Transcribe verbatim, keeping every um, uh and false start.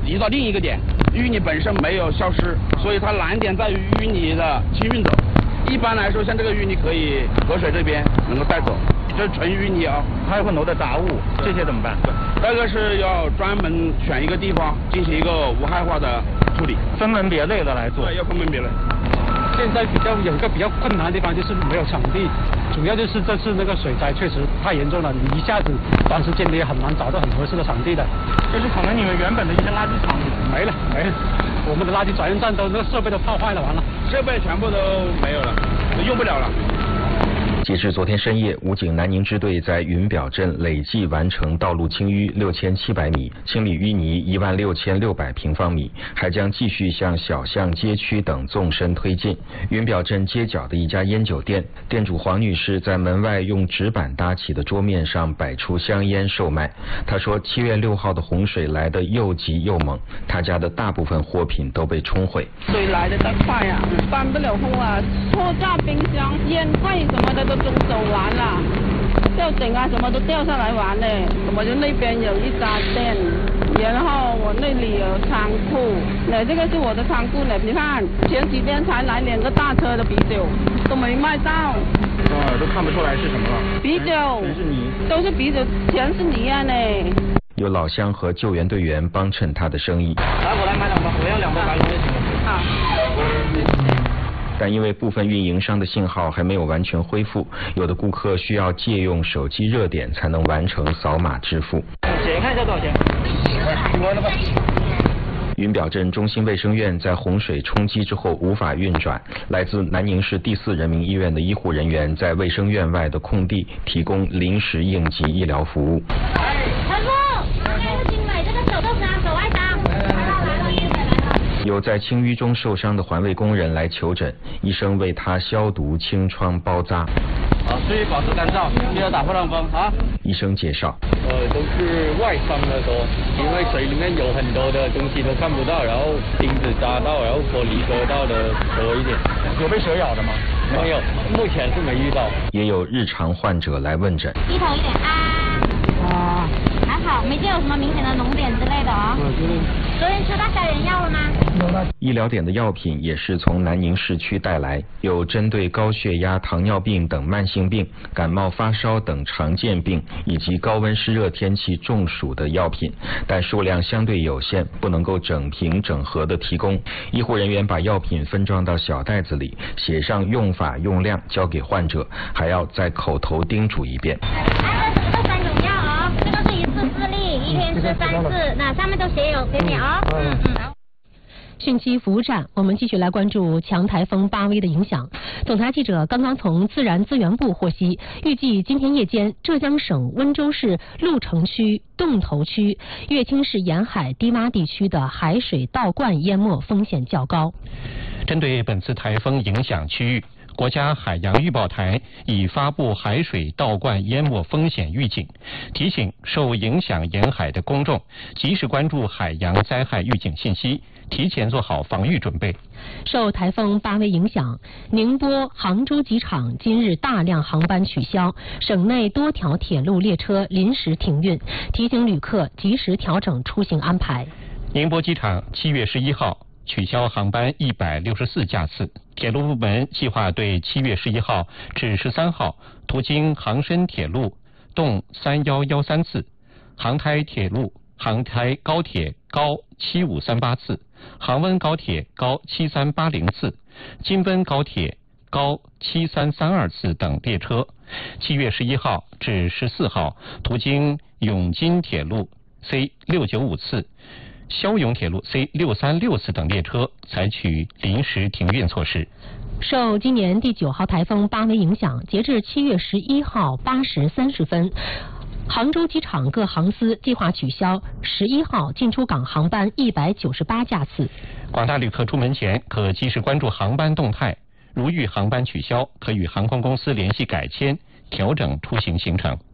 移到另一个点，淤泥本身没有消失，所以它难点在于淤泥的清运走。一般来说，像这个淤泥可以河水这边能够带走，这是纯淤泥啊。 还有很多的杂物，这些怎么办？ 这个是要专门选一个地方进行一个无害化的处理， 分门别类的来做。 对，要分门别类。 现在比较有一个比较困难的地方就是没有场地，主要就是这次那个水灾确实太严重了，你一下子短时间你也很难找到很合适的场地的。 就是可能你们原本的一些垃圾场没了没了，我们的垃圾转运站都那个设备都泡坏了，完了， 设备全部都没有了，都用不了了。 截至昨天深夜，武警南宁支队在云表镇累计完成道路清淤六千七百米，清理淤泥一万六千六百平方米，还将继续向小巷、街区等纵深推进。云表镇街角的一家烟酒店，店主黄女士在门外用纸板搭起的桌面上摆出香烟售卖。她说，七月六号的洪水来得又急又猛，她家的大部分货品都被冲毁。 水来得太快啊，搬不了货啊，货架、冰箱、烟柜什么的都中走完了，吊顶啊什么都掉下来完了。我就那边有一家店，然后我那里有仓库，那这个是我的仓库呢。你看前几天才来两个大车的啤酒，都没卖到。 哦，都看不出来是什么了。 啤酒， 全是泥， 都是啤酒，全是泥啊呢。 有老乡和救援队员帮衬他的生意。 来，我来买两包，我要两包白龙就行了。 好。 但因为部分运营商的信号还没有完全恢复，有的顾客需要借用手机热点才能完成扫码支付。 姐看一下多少钱？我了吧。 云表镇中心卫生院在洪水冲击之后无法运转，来自南宁市第四人民医院的医护人员在卫生院外的空地提供临时应急医疗服务。 陈副，请买这个手动挡、手外挡。 有在清淤中受伤的环卫工人来求诊，医生为他消毒、清创、包扎。 好，注意保持干燥，不要打破浪风啊！ 医生介绍， 呃，都是外伤的多，因为水里面有很多的东西都看不到，然后钉子扎到，然后玻璃割到的多一点。 有被蛇咬的吗？ 没有，目前是没遇到。 也有日常患者来问诊。 低头一点啊。啊。还好，没见有什么明显的脓点之类的哦。昨天吃到消炎药了吗？ 医疗点的药品也是从南宁市区带来，有针对高血压、糖尿病等慢性病、感冒发烧等常见病以及高温湿热天气中暑的药品，但数量相对有限，不能够整瓶整盒的提供。医护人员把药品分装到小袋子里，写上用法用量，交给患者，还要再口头叮嘱一遍。 啊，这个三种药哦，这个是一次四粒，一天吃三次，那上面都写有给你哦。嗯嗯。 汛期服务站，我们继续来关注强台风巴威的影响。总台记者刚刚从自然资源部获悉，预计今天夜间，浙江省温州市鹿城区、洞头区、乐清市沿海低洼地区的海水倒灌淹没风险较高。 针对本次台风影响区域，国家海洋预报台已发布海水倒灌淹没风险预警，提醒受影响沿海的公众及时关注海洋灾害预警信息，提前做好防御准备。 受台风巴威影响，宁波、杭州机场今日大量航班取消，省内多条铁路列车临时停运，提醒旅客及时调整出行安排。 宁波机场七月十一号取消航班一百六十四架次，铁路部门计划对七月十一号至十三号途经杭深铁路动三幺幺三次，杭台铁路、杭台高铁高七五三八次，杭温高铁高七三八零次，京温高铁高七三三二次等列车。七月十一号至十四号途经永金铁路 C 六九五次、霄永铁路 C 六三六次等列车采取临时停运措施。 受今年第九号台风巴威影响，截至七月十一号八时三十分，杭州机场各航司计划取消十一号进出港航班一百九十八架次。 广大旅客出门前可及时关注航班动态，如遇航班取消，可与航空公司联系改签，调整出行行程。